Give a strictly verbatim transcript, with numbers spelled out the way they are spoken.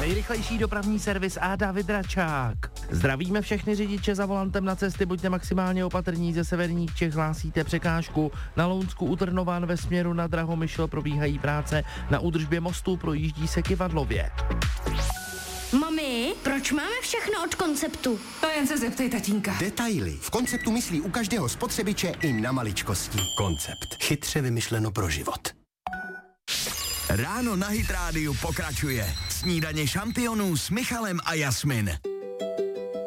Nejrychlejší dopravní servis a David Račák. Zdravíme všechny řidiče za volantem na cesty, buďte maximálně opatrní, ze severních Čech hlásíte překážku. Na Lounsku u Trnovan ve směru na Drahomyšl probíhají práce na údržbě mostu, projíždí se Kyvadlově. Mami, proč máme všechno od Konceptu? To jen se zeptej tatínka. Detaily. V Konceptu myslí u každého spotřebiče i na maličkosti. Koncept. Chytře vymyšleno pro život. Ráno na Hit Rádiu pokračuje. Snídaně šampionů s Michalem a Jasmin.